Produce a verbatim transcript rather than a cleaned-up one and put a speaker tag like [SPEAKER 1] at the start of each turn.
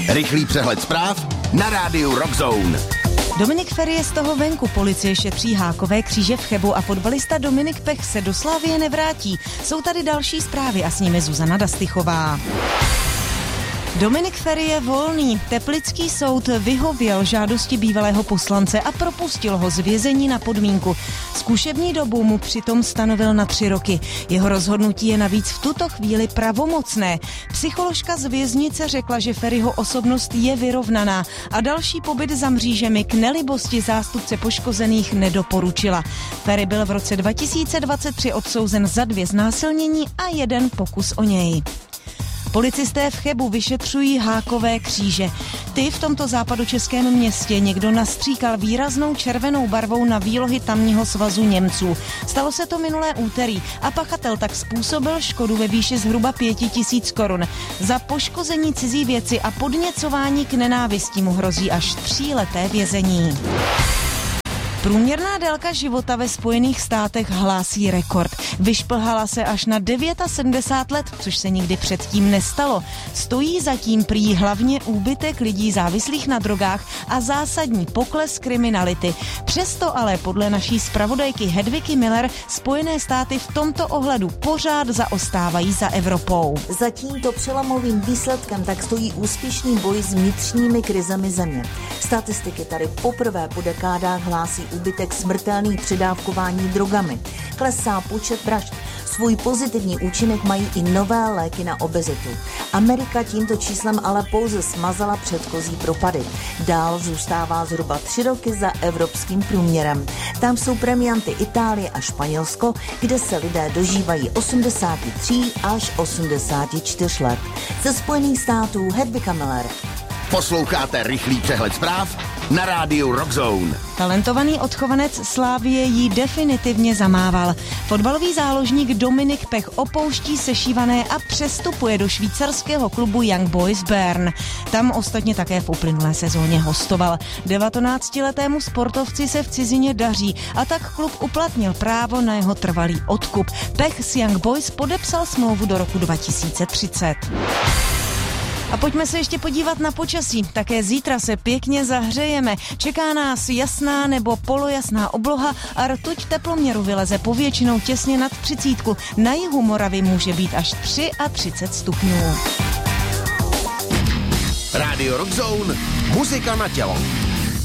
[SPEAKER 1] Rychlý přehled zpráv na rádiu Rock Zone.
[SPEAKER 2] Dominik Feri je z toho venku, policie šetří hákové kříže v Chebu a fotbalista Dominik Pech se do Slavie nevrátí. Jsou tady další zprávy a s nimi Zuzana Dastychová. Dominik Feri je volný. Teplický soud vyhověl žádosti bývalého poslance a propustil ho z vězení na podmínku. Zkušební dobu mu přitom stanovil na tři roky. Jeho rozhodnutí je navíc v tuto chvíli pravomocné. Psycholožka z věznice řekla, že Feriho osobnost je vyrovnaná a další pobyt za mřížemi k nelibosti zástupce poškozených nedoporučila. Feri byl v roce dva tisíce dvacet tři odsouzen za dvě znásilnění a jeden pokus o něj. Policisté v Chebu vyšetřují hákové kříže. Ty v tomto západočeském městě někdo nastříkal výraznou červenou barvou na výlohy tamního svazu Němců. Stalo se to minulé úterý a pachatel tak způsobil škodu ve výši zhruba pěti tisíc korun. Za poškození cizí věci a podněcování k nenávisti mu hrozí až tříleté vězení. Průměrná délka života ve Spojených státech hlásí rekord. Vyšplhala se až na sedmdesát devět let, což se nikdy předtím nestalo. Stojí zatím prý hlavně úbytek lidí závislých na drogách a zásadní pokles kriminality. Přesto ale podle naší zpravodajky Hedviky Miller Spojené státy v tomto ohledu pořád zaostávají za Evropou.
[SPEAKER 3] Za tímto přelomovým výsledkem tak stojí úspěšný boj s vnitřními krizemi země. Statistiky tady poprvé po dekádách hlásí úbytek smrtelných předávkování drogami. Klesá počet vražd. Svůj pozitivní účinek mají i nové léky na obezitu. Amerika tímto číslem ale pouze smazala předchozí propady. Dál zůstává zhruba tři roky za evropským průměrem. Tam jsou premianty Itálie a Španělsko, kde se lidé dožívají osmdesát tři až osmdesát čtyři let. Ze Spojených států Hedvika Miller.
[SPEAKER 1] Posloucháte rychlý přehled zpráv na rádiu Rock Zone.
[SPEAKER 2] Talentovaný odchovanec Slavie jí definitivně zamával. Fotbalový záložník Dominik Pech opouští sešívané a přestupuje do švýcarského klubu Young Boys Bern. Tam ostatně také v uplynulé sezóně hostoval. devatenáctiletému sportovci se v cizině daří a tak klub uplatnil právo na jeho trvalý odkup. Pech s Young Boys podepsal smlouvu do roku dva tisíce třicet. A pojďme se ještě podívat na počasí. Také zítra se pěkně zahřejeme. Čeká nás jasná nebo polojasná obloha a rtuť teploměru vyleze povětšinou těsně nad třicítku. Na jihu Moravy může být až třicet tři stupňů.
[SPEAKER 1] Rádio Rock Zone, muzika na tělo.